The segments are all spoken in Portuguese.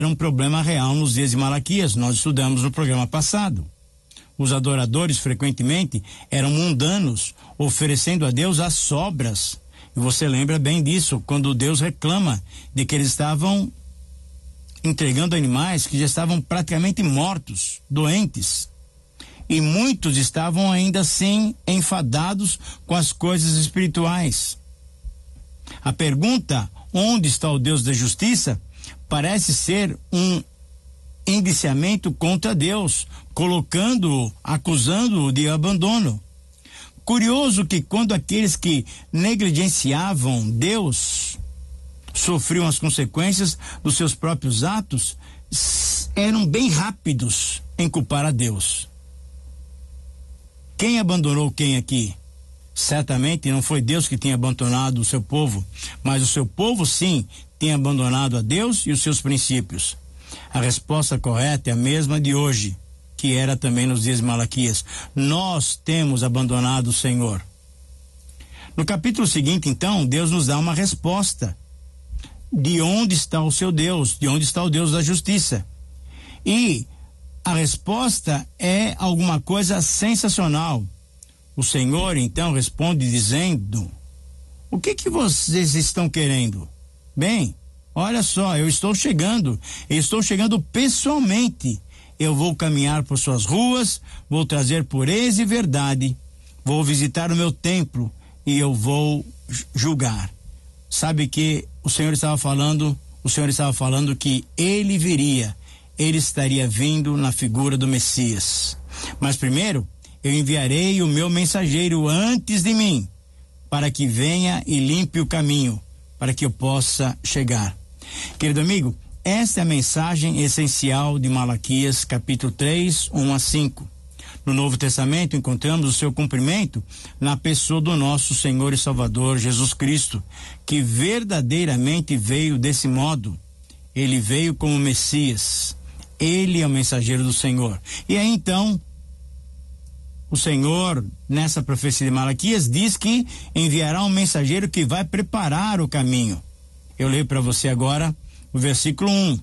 era um problema real nos dias de Malaquias. Nós estudamos no programa passado. Os adoradores frequentemente eram mundanos, oferecendo a Deus as sobras. E você lembra bem disso, quando Deus reclama de que eles estavam entregando animais que já estavam praticamente mortos, doentes. E muitos estavam ainda assim enfadados com as coisas espirituais. A pergunta, onde está o Deus da justiça, parece ser um indiciamento contra Deus, colocando-o, acusando-o de abandono. Curioso que quando aqueles que negligenciavam Deus sofriam as consequências dos seus próprios atos, eram bem rápidos em culpar a Deus. Quem abandonou quem aqui? Certamente não foi Deus que tinha abandonado o seu povo, mas o seu povo sim tem abandonado a Deus e os seus princípios. A resposta correta é a mesma de hoje, que era também nos dias de Malaquias. Nós temos abandonado o Senhor. No capítulo seguinte, então, Deus nos dá uma resposta. De onde está o seu Deus? De onde está o Deus da justiça? E a resposta é alguma coisa sensacional. O Senhor, então, responde dizendo: o que vocês estão querendo? Bem, olha só, eu estou chegando pessoalmente. Eu vou caminhar por suas ruas, vou trazer pureza e verdade, vou visitar o meu templo e eu vou julgar. Sabe que o Senhor estava falando que ele viria, ele estaria vindo na figura do Messias. Mas primeiro, eu enviarei o meu mensageiro antes de mim, para que venha e limpe o caminho, para que eu possa chegar. Querido amigo, esta é a mensagem essencial de Malaquias, capítulo 3, 1 a 5. No Novo Testamento encontramos o seu cumprimento na pessoa do nosso Senhor e Salvador Jesus Cristo, que verdadeiramente veio desse modo. Ele veio como Messias. Ele é o mensageiro do Senhor. E aí então, o Senhor, nessa profecia de Malaquias, diz que enviará um mensageiro que vai preparar o caminho. Eu leio para você agora o versículo 1.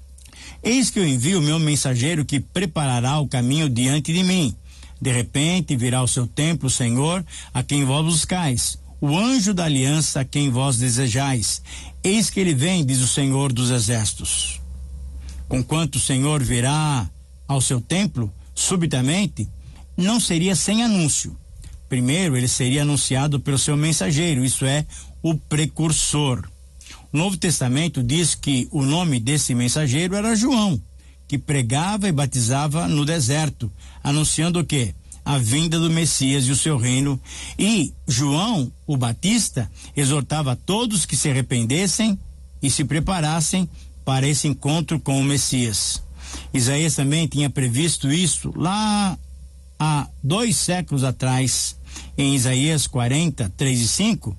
Eis que eu envio o meu mensageiro que preparará o caminho diante de mim. De repente virá ao seu templo o Senhor, a quem vós buscais, o anjo da aliança a quem vós desejais. Eis que ele vem, diz o Senhor dos exércitos. Conquanto o Senhor virá ao seu templo, subitamente, não seria sem anúncio. Primeiro, ele seria anunciado pelo seu mensageiro, isso é, o precursor. O Novo Testamento diz que o nome desse mensageiro era João, que pregava e batizava no deserto, anunciando o quê? A vinda do Messias e o seu reino. E João, o Batista, exortava a todos que se arrependessem e se preparassem para esse encontro com o Messias. Isaías também tinha previsto isso lá há 2 séculos atrás, em Isaías 40, 3 e 5,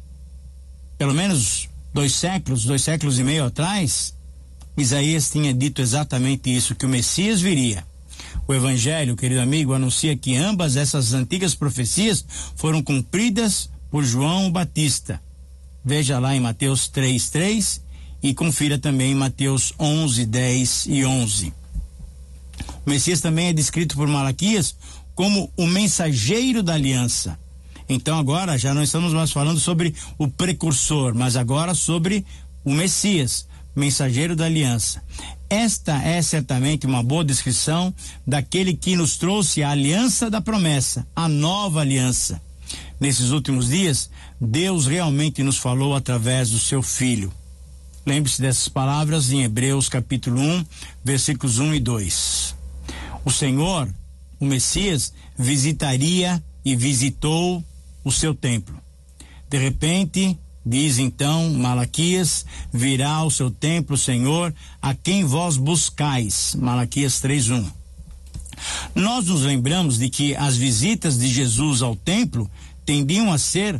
pelo menos 2 séculos e meio atrás, Isaías tinha dito exatamente isso, que o Messias viria. O Evangelho, querido amigo, anuncia que ambas essas antigas profecias foram cumpridas por João Batista. Veja lá em Mateus 3:3 e confira também em Mateus 11:10 e 11. O Messias também é descrito por Malaquias como o mensageiro da aliança. Então agora já não estamos mais falando sobre o precursor, mas agora sobre o Messias, mensageiro da aliança. Esta é certamente uma boa descrição daquele que nos trouxe a aliança da promessa, a nova aliança. Nesses últimos dias, Deus realmente nos falou através do seu Filho. Lembre-se dessas palavras em Hebreus capítulo 1, versículos 1 e 2. O Senhor, o Messias, visitaria e visitou o seu templo. De repente, diz então Malaquias, virá ao seu templo o Senhor, a quem vós buscais. Malaquias 3:1. Nós nos lembramos de que as visitas de Jesus ao templo tendiam a ser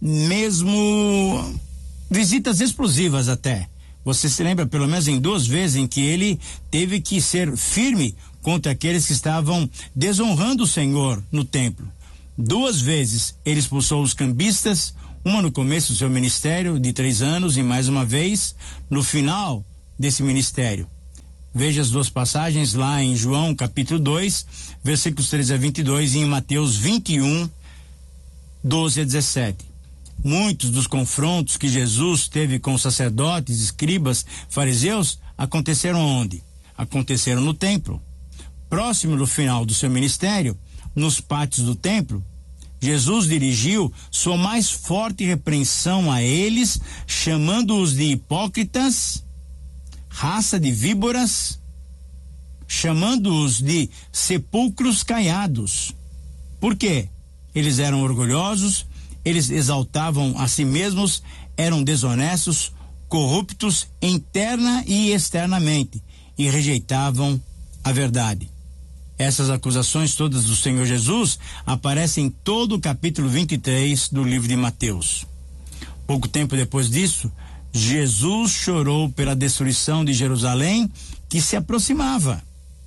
mesmo visitas explosivas até. Você se lembra pelo menos em 2 vezes em que ele teve que ser firme contra aqueles que estavam desonrando o Senhor no templo. 2 vezes ele expulsou os cambistas, uma no começo do seu ministério de 3 anos e mais uma vez no final desse ministério. Veja as duas passagens lá em João capítulo 2, versículos 13 a 22 e em Mateus 21, 12 a 17. Muitos dos confrontos que Jesus teve com sacerdotes, escribas, fariseus, aconteceram onde? Aconteceram no templo. Próximo do final do seu ministério, nos pátios do templo, Jesus dirigiu sua mais forte repreensão a eles, chamando-os de hipócritas, raça de víboras, chamando-os de sepulcros caiados. Por quê? Eles eram orgulhosos, eles exaltavam a si mesmos, eram desonestos, corruptos interna e externamente e rejeitavam a verdade. Essas acusações todas do Senhor Jesus aparecem em todo o capítulo 23 do livro de Mateus. Pouco tempo depois disso, Jesus chorou pela destruição de Jerusalém que se aproximava.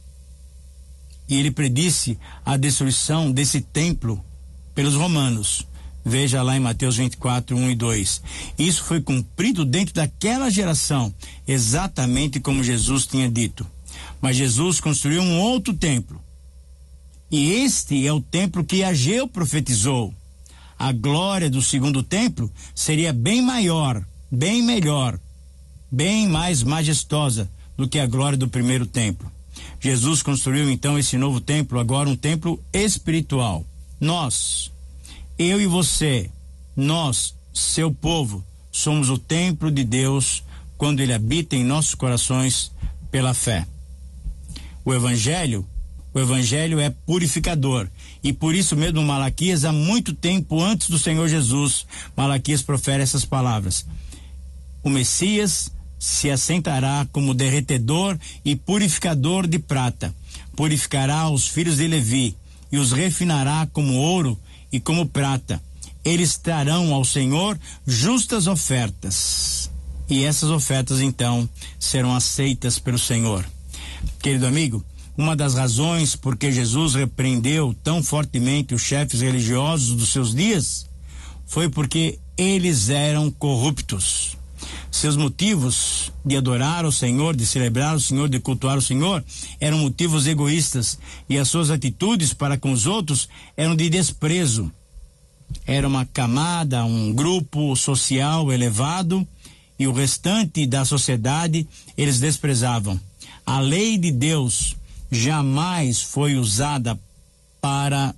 E ele predisse a destruição desse templo pelos romanos. Veja lá em Mateus 24, 1 e 2. Isso foi cumprido dentro daquela geração, exatamente como Jesus tinha dito. Mas Jesus construiu um outro templo. E este é o templo que Ageu profetizou. A glória do segundo templo seria bem maior, bem melhor, bem mais majestosa do que a glória do primeiro templo. Jesus construiu então esse novo templo, agora um templo espiritual. Nós, eu e você, nós, seu povo, somos o templo de Deus quando ele habita em nossos corações pela fé. O Evangelho é purificador. E por isso mesmo Malaquias, há muito tempo antes do Senhor Jesus, Malaquias profere essas palavras. O Messias se assentará como derretedor e purificador de prata. Purificará os filhos de Levi e os refinará como ouro e como prata. Eles trarão ao Senhor justas ofertas. E essas ofertas então serão aceitas pelo Senhor. Querido amigo, uma das razões por que Jesus repreendeu tão fortemente os chefes religiosos dos seus dias foi porque eles eram corruptos. Seus motivos de adorar o Senhor, de celebrar o Senhor, de cultuar o Senhor, eram motivos egoístas, e as suas atitudes para com os outros eram de desprezo. Era uma camada, um grupo social elevado, e o restante da sociedade eles desprezavam. A lei de Deus jamais foi usada para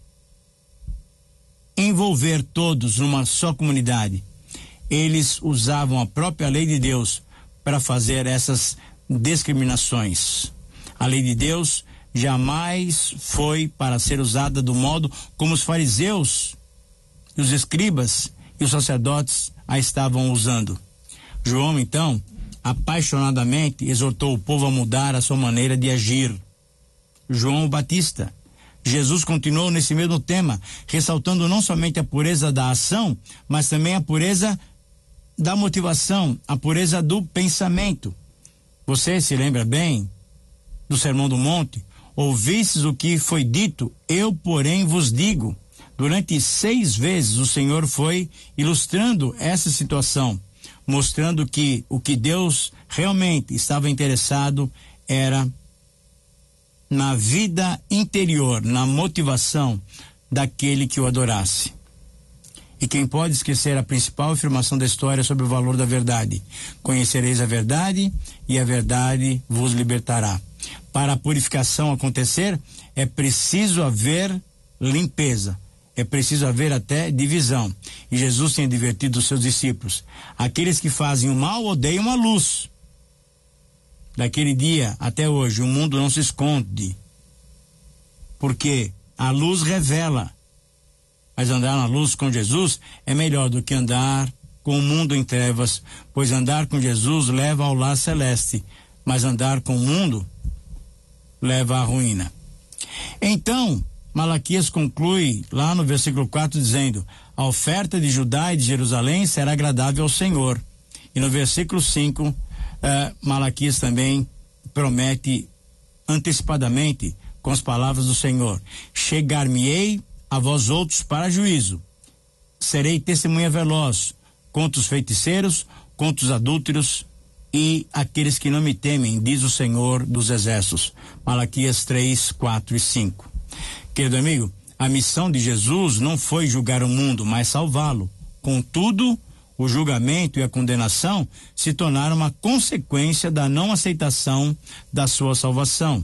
envolver todos numa só comunidade. Eles usavam a própria lei de Deus para fazer essas discriminações. A lei de Deus jamais foi para ser usada do modo como os fariseus, os escribas e os sacerdotes a estavam usando. João, então, apaixonadamente exortou o povo a mudar a sua maneira de agir. João Batista. Jesus continuou nesse mesmo tema, ressaltando não somente a pureza da ação, mas também a pureza da motivação, a pureza do pensamento. Você se lembra bem do Sermão do Monte? Ouvistes o que foi dito, eu, porém, vos digo. Durante 6 vezes o Senhor foi ilustrando essa situação, mostrando que o que Deus realmente estava interessado era na vida interior, na motivação daquele que o adorasse. E quem pode esquecer a principal afirmação da história sobre o valor da verdade? Conhecereis a verdade e a verdade vos libertará. Para a purificação acontecer, é preciso haver limpeza. É preciso haver até divisão. E Jesus tem advertido os seus discípulos. Aqueles que fazem o mal odeiam a luz. Daquele dia até hoje, o mundo não se esconde. Porque a luz revela. Mas andar na luz com Jesus é melhor do que andar com o mundo em trevas, pois andar com Jesus leva ao lar celeste, mas andar com o mundo leva à ruína. Então, Malaquias conclui lá no versículo 4 dizendo: a oferta de Judá e de Jerusalém será agradável ao Senhor. E no versículo 5, Malaquias também promete antecipadamente com as palavras do Senhor: chegar-me-ei a vós outros para juízo, serei testemunha veloz contra os feiticeiros, contra os adúlteros e aqueles que não me temem, diz o Senhor dos Exércitos. Malaquias 3, 4 e 5. Querido amigo, a missão de Jesus não foi julgar o mundo, mas salvá-lo. Contudo, o julgamento e a condenação se tornaram uma consequência da não aceitação da sua salvação.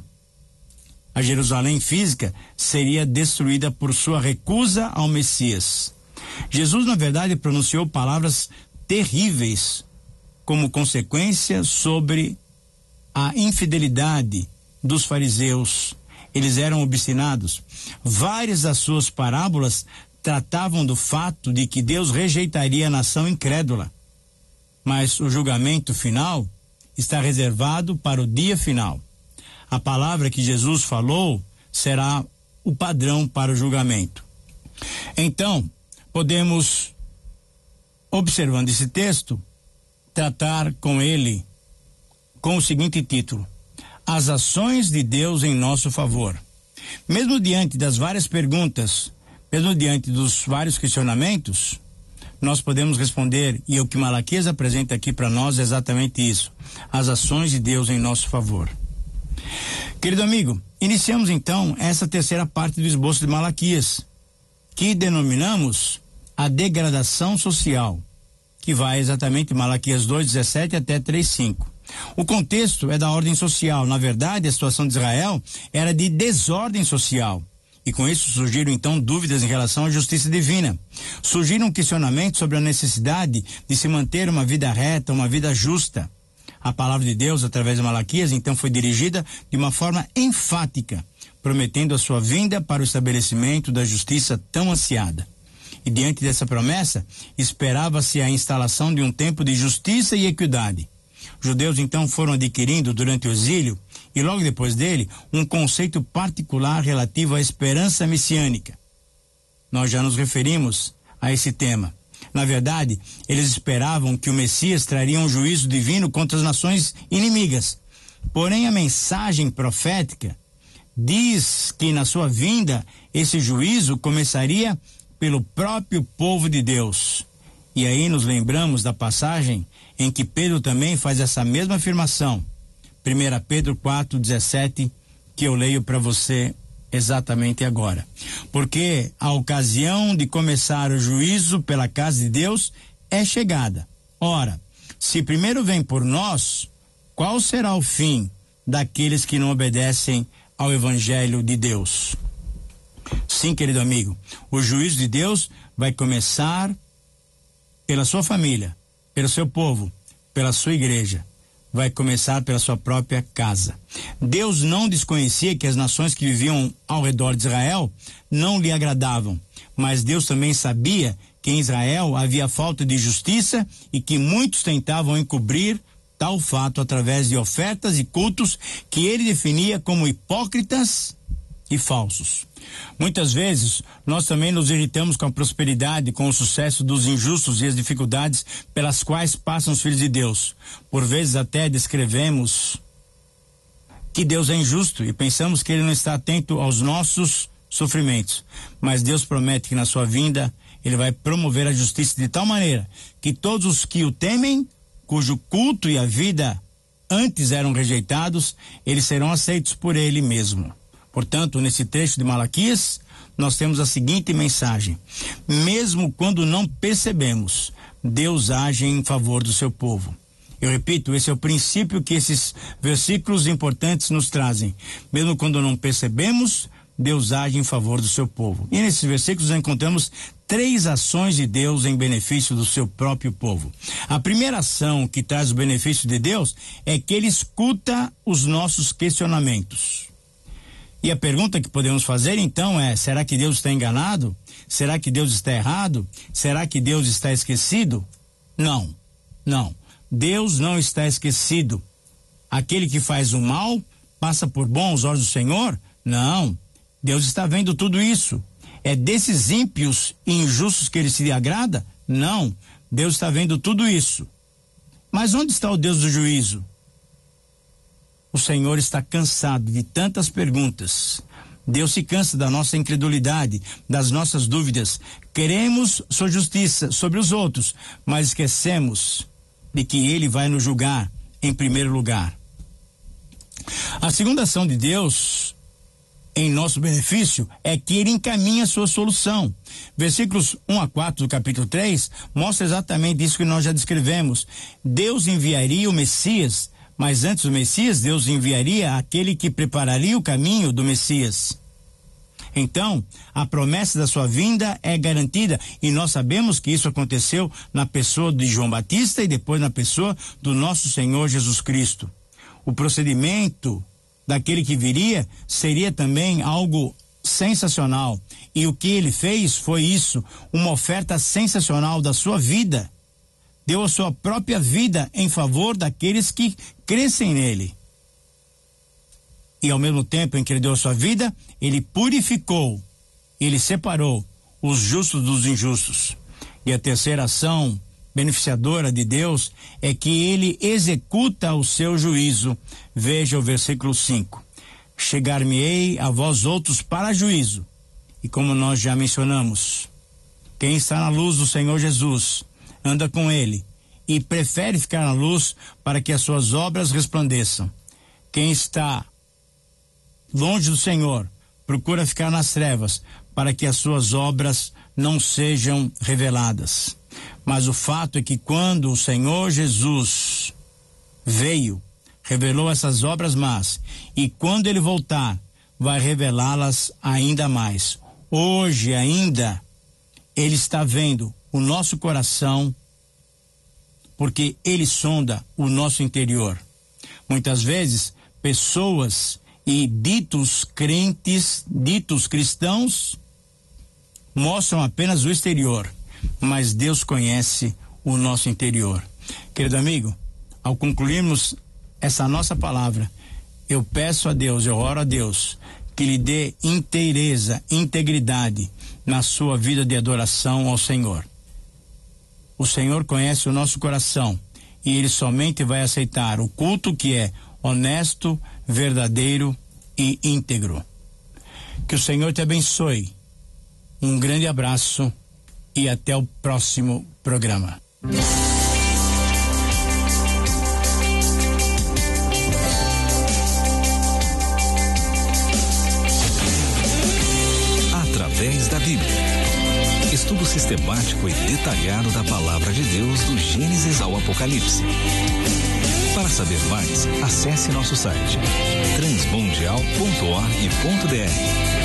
A Jerusalém física seria destruída por sua recusa ao Messias. Jesus, na verdade, pronunciou palavras terríveis como consequência sobre a infidelidade dos fariseus. Eles eram obstinados. Várias das suas parábolas tratavam do fato de que Deus rejeitaria a nação incrédula. Mas o julgamento final está reservado para o dia final. A palavra que Jesus falou será o padrão para o julgamento. Então, podemos, observando esse texto, tratar com ele com o seguinte título: As ações de Deus em nosso favor. Mesmo diante das várias perguntas, mesmo diante dos vários questionamentos, nós podemos responder, e o que Malaquias apresenta aqui para nós é exatamente isso: as ações de Deus em nosso favor. Querido amigo, iniciamos então essa terceira parte do esboço de Malaquias, que denominamos a degradação social, que vai exatamente de Malaquias 2:17 até 3:5. O contexto é da ordem social. Na verdade, a situação de Israel era de desordem social. E com isso surgiram então dúvidas em relação à justiça divina. Surgiram questionamentos sobre a necessidade de se manter uma vida reta, uma vida justa. A palavra de Deus, através de Malaquias, então foi dirigida de uma forma enfática, prometendo a sua vinda para o estabelecimento da justiça tão ansiada. E diante dessa promessa, esperava-se a instalação de um tempo de justiça e equidade. Os judeus então foram adquirindo durante o exílio, e logo depois dele, um conceito particular relativo à esperança messiânica. Nós já nos referimos a esse tema. Na verdade, eles esperavam que o Messias traria um juízo divino contra as nações inimigas. Porém, a mensagem profética diz que na sua vinda, esse juízo começaria pelo próprio povo de Deus. E aí nos lembramos da passagem em que Pedro também faz essa mesma afirmação. 1 Pedro 4:17, que eu leio para você exatamente agora. Porque a ocasião de começar o juízo pela casa de Deus é chegada. Ora, se primeiro vem por nós, qual será o fim daqueles que não obedecem ao Evangelho de Deus? Sim, querido amigo, o juízo de Deus vai começar pela sua família, pelo seu povo, pela sua igreja. Vai começar pela sua própria casa. Deus não desconhecia que as nações que viviam ao redor de Israel não lhe agradavam, mas Deus também sabia que em Israel havia falta de justiça e que muitos tentavam encobrir tal fato através de ofertas e cultos que ele definia como hipócritas e falsos. Muitas vezes, nós também nos irritamos com a prosperidade, com o sucesso dos injustos e as dificuldades pelas quais passam os filhos de Deus. Por vezes até descrevemos que Deus é injusto e pensamos que Ele não está atento aos nossos sofrimentos. Mas Deus promete que na sua vinda, Ele vai promover a justiça de tal maneira que todos os que o temem, cujo culto e a vida antes eram rejeitados, eles serão aceitos por Ele mesmo. Portanto, nesse trecho de Malaquias, nós temos a seguinte mensagem: mesmo quando não percebemos, Deus age em favor do seu povo. Eu repito, esse é o princípio que esses versículos importantes nos trazem. Mesmo quando não percebemos, Deus age em favor do seu povo. E nesses versículos nós encontramos 3 ações de Deus em benefício do seu próprio povo. A primeira ação que traz o benefício de Deus é que Ele escuta os nossos questionamentos. E a pergunta que podemos fazer então é: será que Deus está enganado? Será que Deus está errado? Será que Deus está esquecido? Não, não. Deus não está esquecido. Aquele que faz o mal passa por bom aos olhos do Senhor? Não. Deus está vendo tudo isso. É desses ímpios e injustos que Ele se agrada? Não. Deus está vendo tudo isso. Mas onde está o Deus do juízo? O Senhor está cansado de tantas perguntas. Deus se cansa da nossa incredulidade, das nossas dúvidas. Queremos sua justiça sobre os outros, mas esquecemos de que Ele vai nos julgar em primeiro lugar. A segunda ação de Deus em nosso benefício é que ele encaminha a sua solução. Versículos 1-4 do capítulo 3 mostra exatamente isso que nós já descrevemos. Deus enviaria o Messias, mas antes do Messias, Deus enviaria aquele que prepararia o caminho do Messias. Então, a promessa da sua vinda é garantida, e nós sabemos que isso aconteceu na pessoa de João Batista e depois na pessoa do nosso Senhor Jesus Cristo. O procedimento daquele que viria seria também algo sensacional, e o que ele fez foi isso, uma oferta sensacional da sua vida. Deu a sua própria vida em favor daqueles que crescem nele. E ao mesmo tempo em que ele deu a sua vida, ele purificou, ele separou os justos dos injustos. E a terceira ação beneficiadora de Deus é que ele executa o seu juízo. Veja o versículo 5. Chegar-me-ei a vós outros para juízo. E como nós já mencionamos, quem está na luz do Senhor Jesus, anda com ele e prefere ficar na luz para que as suas obras resplandeçam. Quem está longe do Senhor procura ficar nas trevas para que as suas obras não sejam reveladas. Mas o fato é que quando o Senhor Jesus veio, revelou essas obras más, e quando ele voltar, vai revelá-las ainda mais. Hoje ainda, ele está vendo o nosso coração, porque ele sonda o nosso interior. Muitas vezes, pessoas e ditos crentes, ditos cristãos, mostram apenas o exterior, mas Deus conhece o nosso interior. Querido amigo, ao concluirmos essa nossa palavra, eu peço a Deus, eu oro a Deus, que lhe dê inteireza, integridade na sua vida de adoração ao Senhor. O Senhor conhece o nosso coração e ele somente vai aceitar o culto que é honesto, verdadeiro e íntegro. Que o Senhor te abençoe. Um grande abraço e até o próximo programa. Através da Bíblia. Estudo sistemático e detalhado da Palavra de Deus do Gênesis ao Apocalipse. Para saber mais, acesse nosso site transmundial.org.br.